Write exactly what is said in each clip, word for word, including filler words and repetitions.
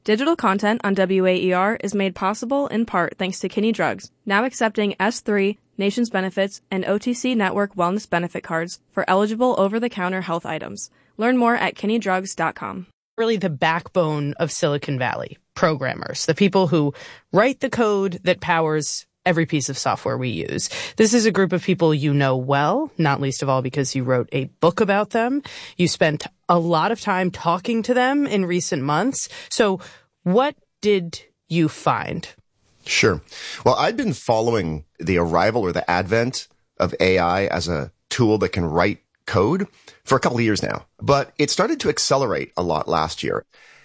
Digital content on W A E R is made possible in part thanks to Kinney Drugs, now accepting S three, Nations Benefits, and O T C Network Wellness Benefit cards for eligible over-the-counter health items. Learn more at kinney drugs dot com. Really the backbone of Silicon Valley, programmers, the people who write the code that powers every piece of software we use. This is a group of people you know well, not least of all because you wrote a book about them. You spent a lot of time talking to them in recent months. So what did you find? Sure. Well, I'd been following the arrival or the advent of A I as a tool that can write code for a couple of years now, but it started to accelerate a lot last year.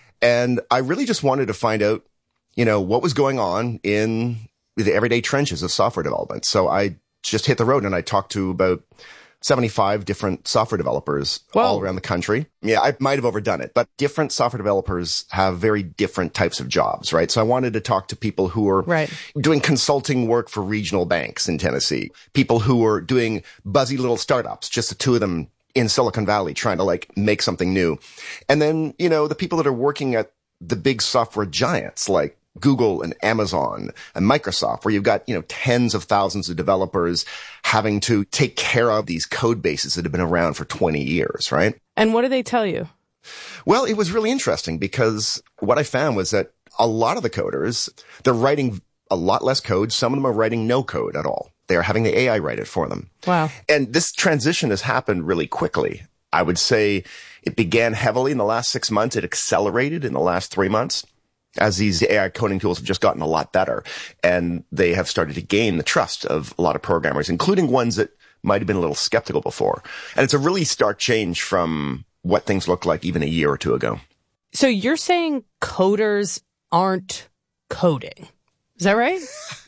And I really just wanted to find out, you know, what was going on in the everyday trenches of software development. So I just hit the road and I talked to about seventy-five different software developers Whoa. all around the country. Yeah, I might have overdone it, but different software developers have very different types of jobs, right? So I wanted to talk to people who are right. doing consulting work for regional banks in Tennessee, people who are doing buzzy little startups, just the two of them in Silicon Valley trying to like make something new. And then, you know, the people that are working at the big software giants like Google and Amazon and Microsoft, where you've got, you know, tens of thousands of developers having to take care of these code bases that have been around for twenty years, right? And what do they tell you? Well, it was really interesting because what I found was that a lot of the coders, they're writing a lot less code. Some of them are writing no code at all. They are having the A I write it for them. Wow. And this transition has happened really quickly. I would say it began heavily in the last six months. It accelerated in the last three months. As these A I coding tools have just gotten a lot better, and they have started to gain the trust of a lot of programmers, including ones that might have been a little skeptical before. And it's a really stark change from what things looked like even a year or two ago. So you're saying coders aren't coding. Is that right?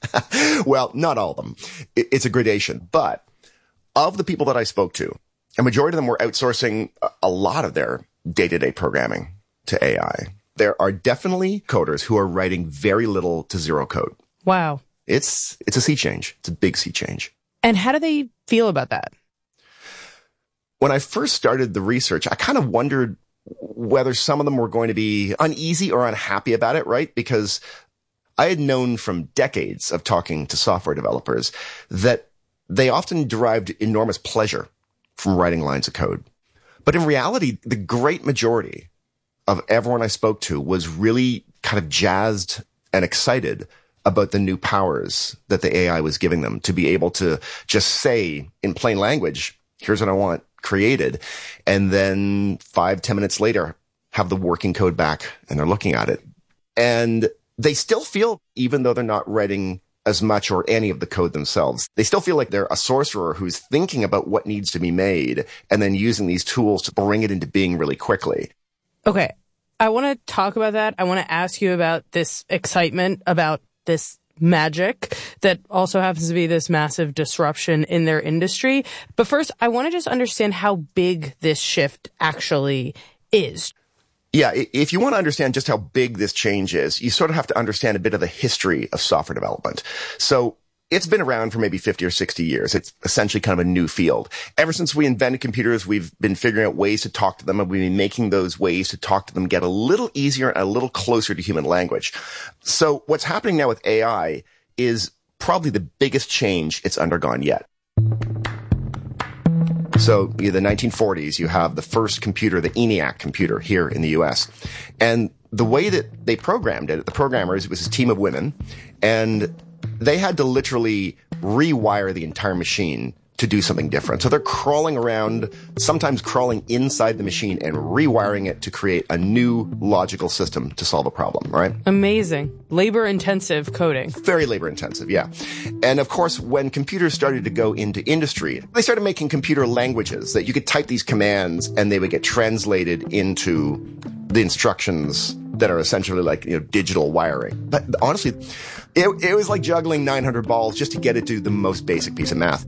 Well, not all of them. It's a gradation. But of the people that I spoke to, a majority of them were outsourcing a lot of their day-to-day programming to A I. There are definitely coders who are writing very little to zero code. Wow. It's it's a sea change. It's a big sea change. And how do they feel about that? When I first started the research, I kind of wondered whether some of them were going to be uneasy or unhappy about it, right? Because I had known from decades of talking to software developers that they often derived enormous pleasure from writing lines of code. But in reality, the great majority of everyone I spoke to was really kind of jazzed and excited about the new powers that the A I was giving them to be able to just say in plain language, here's what I want created. And then five, ten minutes later, have the working code back and they're looking at it. And they still feel, even though they're not writing as much or any of the code themselves, they still feel like they're a sorcerer who's thinking about what needs to be made and then using these tools to bring it into being really quickly. Okay, I want to talk about that. I want to ask you about this excitement, about this magic that also happens to be this massive disruption in their industry. But first, I want to just understand how big this shift actually is. Yeah, if you want to understand just how big this change is, you sort of have to understand a bit of the history of software development. So it's been around for maybe fifty or sixty years. It's essentially kind of a new field. Ever since we invented computers, we've been figuring out ways to talk to them, and we've been making those ways to talk to them get a little easier and a little closer to human language. So what's happening now with A I is probably the biggest change it's undergone yet. So in the nineteen forties, you have the first computer, the ENIAC computer here in the U S. And the way that they programmed it, the programmers, it was a team of women, and they had to literally rewire the entire machine to do something different. So they're crawling around, sometimes crawling inside the machine and rewiring it to create a new logical system to solve a problem, right? Amazing. Labor-intensive coding. Very labor-intensive, yeah. And of course, when computers started to go into industry, they started making computer languages that you could type these commands and they would get translated into the instructions that are essentially like, you know, digital wiring. But honestly, it, it was like juggling nine hundred balls just to get it to the most basic piece of math.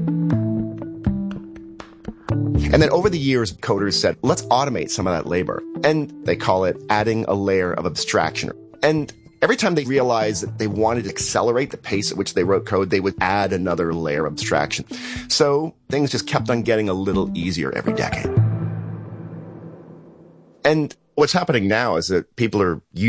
And then over the years, coders said, let's automate some of that labor. And they call it adding a layer of abstraction. And every time they realized that they wanted to accelerate the pace at which they wrote code, they would add another layer of abstraction. So things just kept on getting a little easier every decade. And what's happening now is that people are using